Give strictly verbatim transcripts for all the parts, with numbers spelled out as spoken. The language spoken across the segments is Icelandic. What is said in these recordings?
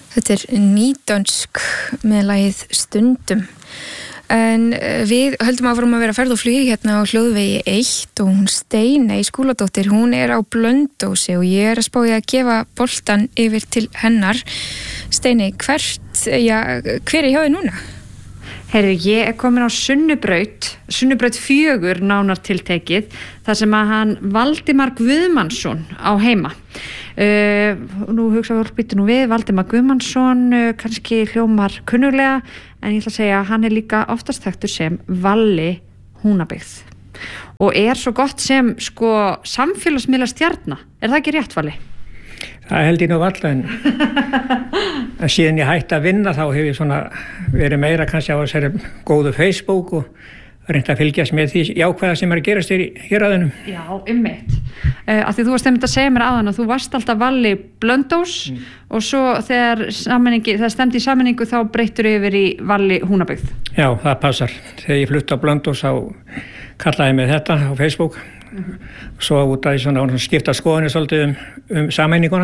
Þetta er nýdönsk með lagið Stundum. En við höldum áfram að vera ferð og flugi hérna á Hljóðvegi eitt og hún Steiney Skúladóttir, hún er á Blönduósi og ég er að spá ég að gefa boltan yfir til hennar. Steiney, hvert, já, hver er hjá þig núna? Heyrðu, ég er komin á Sunnubraut, Sunnubraut fjögur nánar tiltekið, þar sem að hann Valdimar Guðmannsson á heima. Uh, nú hugsa við býttu nú við, Valdimar Guðmannsson uh, kannski hljómar kunnuglega, en ég ætla að segja að hann er líka oftast þekktur sem Valli Húnabyggð og er svo gott sem sko samfélagsmiðla stjarna. Er það ekki rétt, Valli? Það held ég nú varla, en, en síðan ég hætti að vinna þá hef ég svona verið meira kannski á þessari góðu Facebook og reynt að fylgjast með því jákvæða sem er að gerast hér í héraðinum. Já, einmitt. Uh, af því þú varst einmitt að segja mér áðan að þú varst alltaf Valli Blönduós mm. og svo þegar, þegar stemdi í sammenningu þá breyttur yfir í Valli Húnabyggð. Já, það passar. Þegar ég flutti á Blönduós þá kallaði ég mig þetta á Facebook. Mm-hmm. Svo út að ég svona skipta skoðunni svolítið um, um sameininguna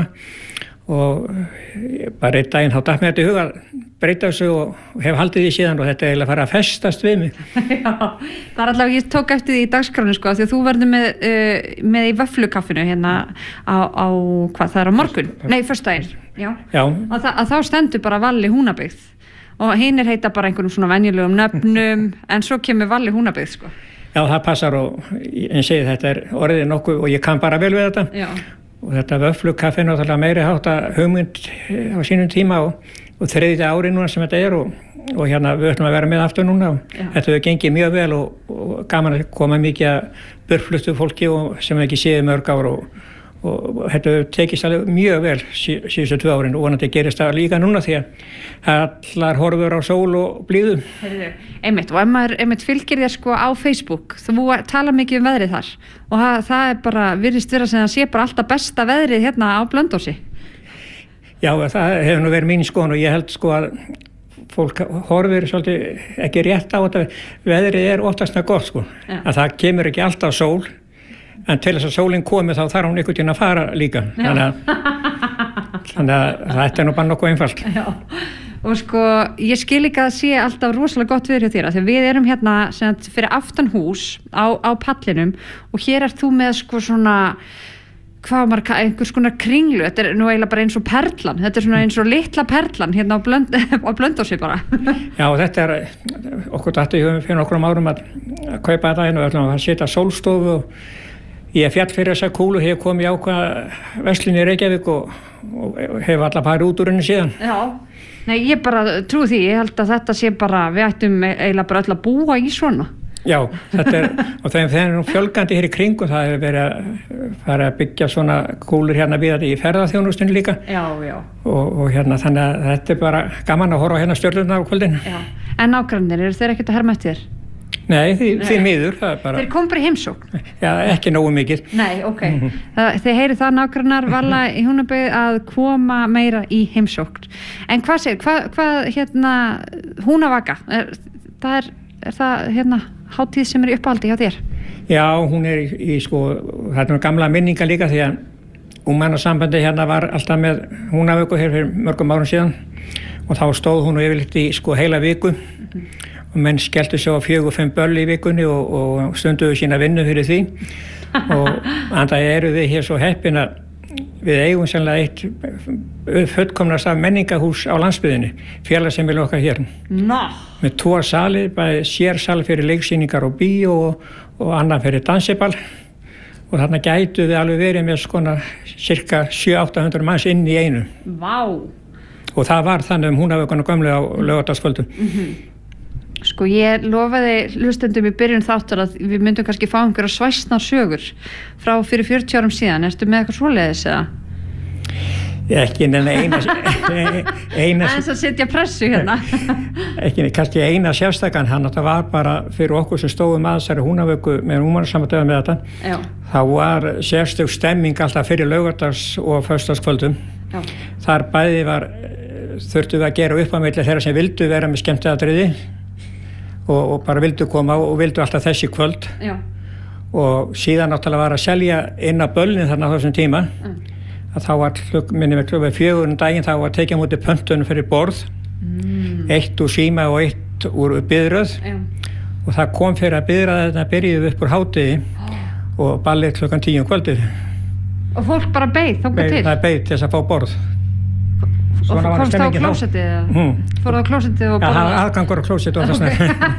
og bara einn daginn þá datt mér þetta í huga breyta þessu og hef haldið því síðan og þetta er eiginlega að fara að festast við mig. Já, það er alltaf, ég tók eftir því í dagskránu sko, því að þú verður með, uh, með í vöfflukaffinu hérna á, á hvað, það er á morgun? Nei, föstudaginn, já. Já. Og það, að þá stendur bara Valli Húnabyggð og hinir heita bara einhvern svona venjulegum nöfnum en svo kemur Valli Húnabyggð sko. Já, það passar og en segi þetta er orðið nokkuð og ég kann bara vel við þetta. Já. Og þetta vöfflukaffi er náttúrulega meiri hátt að hugmynd á sínum tíma og, og þriðja ári núna sem þetta er og, og hérna við ætlum að vera með aftur núna og Já. Þetta hefur gengið mjög vel og, og gaman að koma mikið að burflustu fólki og sem ekki séð mörg ár og, og, og þetta hefur tekist alveg mjög vel sí, síðustu tvö árin og vonandi gerist það líka núna því að allar horfur á sól og blíðu. Einmitt, og ef maður einmitt fylgir þér sko á Facebook, þú tala mikið um veðrið þar og það, það er bara, virðist vera sem það sé bara alltaf besta veðrið hérna á Blönduósi. Já, það hefur nú verið mín skoðun og ég held sko að fólk horfir svolítið ekki rétt á þetta, veðrið er oftast með gott sko, Já. Að það kemur ekki alltaf sól, en til þess að sólinn komi þá þarf hún einhvern veginn að fara líka, þannig að, þannig að þetta er nú bara nokkuð einfalt. Já. Og sko, ég skil líka að sé alltaf rosalega gott viður hjá þér þegar við erum hérna sem fyrir aftan hús á, á pallinum og hér er þú með sko svona hvað maður, einhvers konar kringlu, þetta er nú eiginlega bara eins og perlan, þetta er svona eins og litla perlan hérna á, blönd, á Blönduósi bara. Já, þetta er okkur dætti í hugum fyrir nokkrum árum að, að kaupa þetta hérna og við ætlum að setja sólstofu og ég er fjall fyrir þessa kúlu, hef komið í ákvað verslun í Reykjavík og, og hef alltaf farið út úr henni síðan. Já. Nei, ég bara trú því, ég held að þetta sé bara, við ættum eiginlega bara öll að búa í svona. Já, þetta er, og þegar það er nú fjölgandi hér í kringum, það hefur verið að fara að byggja svona kúlur hérna við í ferðaþjónustunni líka. Já, já. Og, og hérna, þannig að þetta er bara gaman að horfa hérna stjörnurnar á kvöldin. Já, en nágrannir, eru þeir ekkert að herma eftir þér? Nei, því, því miður, það er bara... Þeir kom bara í heimsókn? Já, ekki nógu mikið. Nei, ok. Mm-hmm. Það, þeir heyri það nágrannar Valla í Húnabyggð að koma meira í heimsókn. En hvað segir, hvað, hvað hérna, Húnavaka, er, það er, er það hérna hátíð sem er í uppáhaldi hjá þér? Já, hún er í, í sko, það er gamla minninga líka því að ungmennasambandi hérna var alltaf með Húnavöku hér fyrir mörgum árum síðan og þá stóð hún yfirleitt í sko heila viku. Mm-hmm. Og menn skelltu sér á fjögur, fimm böll í vikunni og, og stunduðu sína vinnu fyrir því og andað eru við hér svo heppin að við eigum sannlega eitt fullkomnasta menningahús á landsbyggðinni, félagsheimili okkar hér. No. Með tvo sali, bæði sérsal fyrir leiksýningar og bíó og, og annan fyrir dansiball og þarna gætu við alveg verið með skona cirka sjö til átta hundruð manns inn í einu. Vá! Og það var þannig um Húnavökuna gömlu á laugardagskvöldum. Mm-hmm. Sko ég lofaði hlustendum í byrjun þáttur að við myndum kannski fá einhverja svæsnar sögur frá fyrir fjörutíu árum síðan. Ertu með eitthvað svoleiðis eða? Ekki eina eina eina þess að setja pressu hérna. Ekki kannski eina sérstakann, hann þetta var bara fyrir okkur sem stóðum að þessari Húnavöku með ungmennasambandið með þetta. Já. Þá var sérstök stemming alltaf fyrir laugardags- og föstudagskvöldum. Já. Þar bæði var þurftu við að gera upp á milli þeirra sem vildu vera með skemmtiatriði og, og bara vildu koma og vildu alltaf þessi kvöld. Já. Og síðan náttúrulega var að selja inn á böllin þarna á þessum tíma. Mm. að þá var minni með klukkan fjögur um daginn, þá var tekið mútið pöntunum fyrir borð, mm. eitt úr síma og eitt úr biðröð Já. Og það kom fyrir að biðröð þetta byrjuði upp úr hádegi oh. og ballið klukkan tíu um kvöldið. Og fólk bara beið þangað til? Það beið til þess að fá borð. Og þú komst á klósettið eða? Mm. Fóruð á klósettið og borðað? Já, aðgangur á klósettið og þess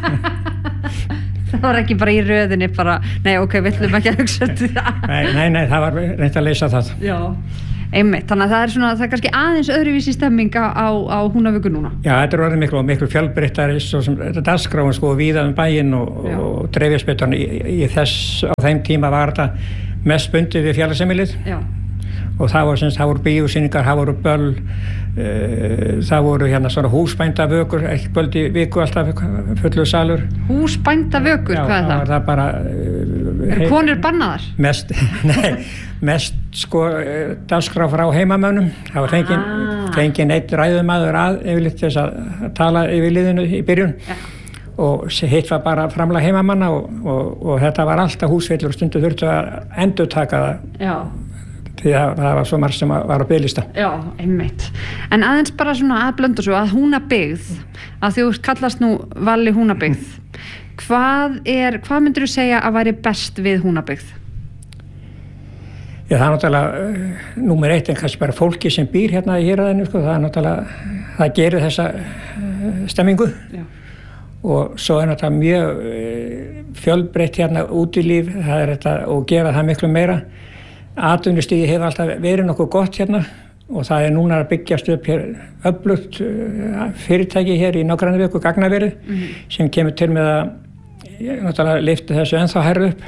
vegna. Það var ekki bara í röðinni bara, nei ok, við ætlum ekki að hugsa þetta. Nei, nei, nei, það var reynt að leysa það. Já, einmitt, þannig að það er svona, það er kannski aðeins öðruvísi stemming á, á Húnavíkur núna. Já, þetta er orðið miklu, miklu fjölbreyttari, svo sem þetta dagskráin sko víða um bæinn og, og dreifjarspeytan í, í þess, á þeim tíma var þetta mest bundið við félagsheimilið. Já. Og það voru, það voru bíósýningar, það voru böll, uh, það voru hérna svona húsbændavökur, ekki kvöld í viku alltaf fullu salur. Húsbændavökur, hvað er það? Já, það er bara... Uh, er konur bannaðar? Mest, nei, mest sko dagskrá frá heimamönnum. Það var fengið ah. fengið eitt ræðumadur að yfirleitt þess að tala yfir liðinu í byrjun. Ja. Og hitt var bara framlag heimamanna og, og, og þetta var alltaf húsvillur og stundu þurftu að endurtaka það. Já. Því að það var svo margt sem var á biðlista. Já, einmitt. En aðeins bara svona að blönda svo að Húnabyggð, að þú kallast nú Valli Húnabyggð, hvað er, hvað myndir þú segja að væri best við Húnabyggð? Já, það er náttúrulega uh, númer eitt en kannski bara fólki sem býr hérna í héraðinu, sko, það er náttúrulega, það gerir þessa uh, stemmingu. Já. Og svo er náttúrulega mjög uh, fjölbreytt hérna út í líf, það er þetta og gera það miklu meira. Atvinnustigið hefur alltaf verið nokkuð gott hérna og það er núna að byggjast upp hér öflugt fyrirtæki hér í nágrannavík og gagnaverið mm. sem kemur til með að náttúrulega lyfta þessu ennþá hærra upp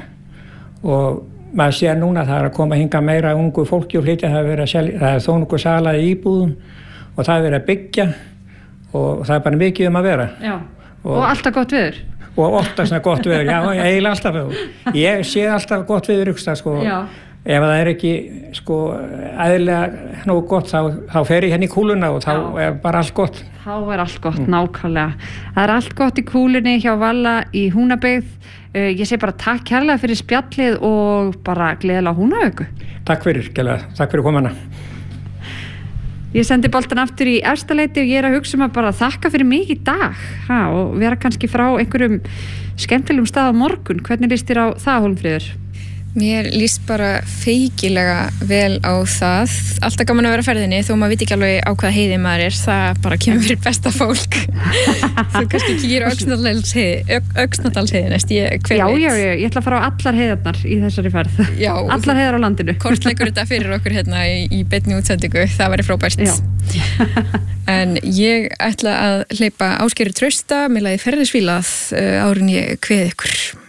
og maður sér núna að það er að koma hinga meira ungu fólki og flytja, það er verið að selja, það er þó nokkuð sala í íbúðum og það er verið að byggja og það er bara mikið um að vera. Já, og, og alltaf gott viður? Og oftast svona gott viður, já, eiginlega alltaf. Ég sé alltaf gott viður ykkur stað, sko. Já. Ef það er ekki sko æðilega nógu gott þá, þá fer ég henni í kúluna og þá Já. Er bara allt gott. Þá er allt gott, mm. nákvæmlega. Það er allt gott í kúlunni hjá Valla í Húnabyggð. Uh, ég segi bara takk kærlega fyrir spjallið og bara gleðilega Húnavíku. Takk fyrir, gleðilega. Takk fyrir komuna. Ég sendi boltan aftur í Efstaleiti og ég er að hugsa um að bara þakka fyrir mig í dag ha, og vera kannski frá einhverjum skemmtilegum stað á morgun. Hvernig líst þér á það, Hólmfríður? Mér líst bara feikilega vel á það. Alltaf gaman að vera á ferðinni þó maður veit ekki alveg á hvaða heiði maður er. Það bara kemur fyrir besta fólk. Þú kannski kíkir á Öxnadalsheiði næst. Ég, já, já, já, ég ætla að fara á allar heiðarnar í þessari ferð. Já, allar heiðar á landinu. Kortleikur þetta fyrir okkur hérna í, í beinni útsendingu. Það væri frábært. En ég ætla að hleypa Ásgeiri Trausta með lagið Ferðisvílað áður en ég kveð ykkur.